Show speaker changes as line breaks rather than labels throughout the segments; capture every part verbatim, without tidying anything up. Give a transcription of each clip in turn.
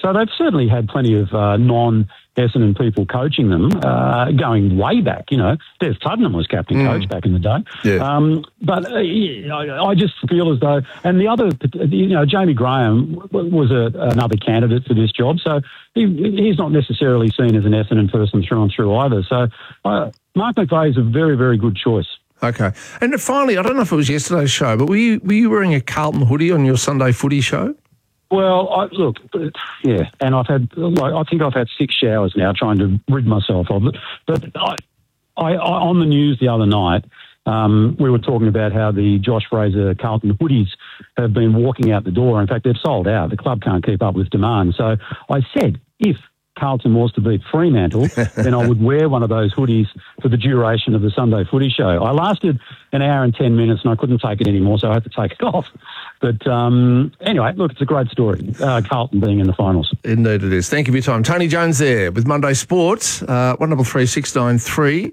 So they've certainly had plenty of uh, non-Essendon people coaching them, uh, going way back. You know, Des Tuddenham was captain
Mm.
coach back in the day.
Yeah.
Um, but uh, yeah, I, I just feel as though, and the other, you know, Jamie Graham w- was a, another candidate for this job, so he, he's not necessarily seen as an Essendon person through and through either. So uh, Mark McVeigh is a very, very good choice.
Okay. And finally, I don't know if it was yesterday's show, but were you were you wearing a Carlton hoodie on your Sunday footy show?
Well, I, look, yeah, and I've had, like, I think I've had six showers now trying to rid myself of it. But I, I, I on the news the other night, um, we were talking about how the Josh Fraser Carlton hoodies have been walking out the door. In fact, they've sold out. The club can't keep up with demand. So I said, if Carlton was to beat Fremantle, then I would wear one of those hoodies for the duration of the Sunday footy show. I lasted an hour and ten minutes and I couldn't take it anymore, so I had to take it off. But um, anyway, look, it's a great story, uh, Carlton being in the finals.
Indeed it is. Thank you for your time. Tony Jones there with Monday Sports, uh, one double three six nine three.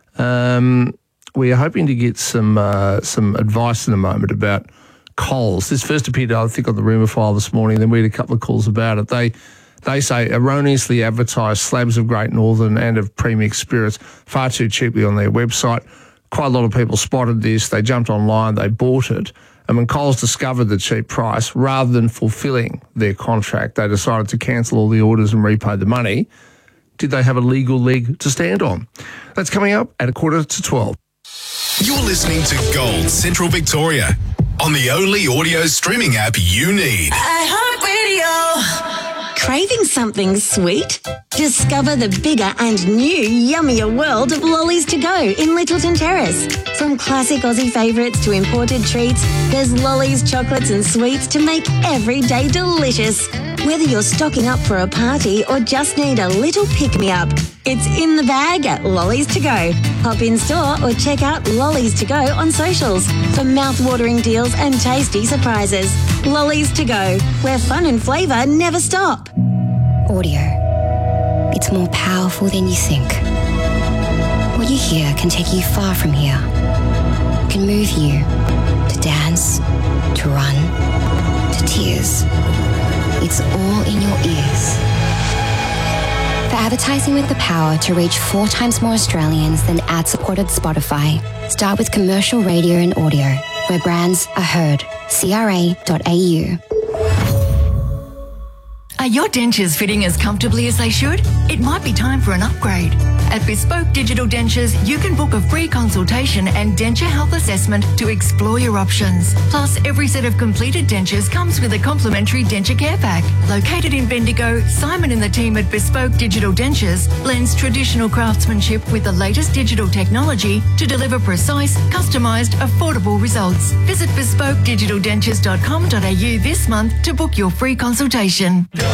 Um, we are hoping to get some uh, some advice in a moment about Coles. This first appeared, I think, on the rumour file this morning, then we had a couple of calls about it. They They say erroneously advertised slabs of Great Northern and of premix spirits far too cheaply on their website. Quite a lot of people spotted this. They jumped online, they bought it. And when Coles discovered the cheap price, rather than fulfilling their contract, they decided to cancel all the orders and repay the money. Did they have a legal leg to stand on? That's coming up at a quarter to twelve.
You're listening to Gold Central Victoria on the only audio streaming app you need.
iHeartRadio. Craving something sweet? Discover the bigger and new yummier world of Lollies to Go in Littleton Terrace. From classic Aussie favourites to imported treats, there's Lollies, chocolates and sweets to make every day delicious. Whether you're stocking up for a party or just need a little pick-me-up, it's in the bag at Lollies to Go. Hop in store or check out Lollies to Go on socials for mouth-watering deals and tasty surprises. Lollies to Go, where fun and flavour never stop.
Audio. It's more powerful than you think. What you hear can take you far from here. It can move you to dance, to run, to tears. It's all in your ears. For advertising with the power to reach four times more Australians than ad-supported Spotify, start with commercial radio and audio, where brands are heard. C R A dot A U.
Are your dentures fitting as comfortably as they should? It might be time for an upgrade. At Bespoke Digital Dentures, you can book a free consultation and denture health assessment to explore your options. Plus, every set of completed dentures comes with a complimentary denture care pack. Located in Bendigo, Simon and the team at Bespoke Digital Dentures blends traditional craftsmanship with the latest digital technology to deliver precise, customised, affordable results. Visit bespoke digital dentures dot com dot a u this month to book your free consultation.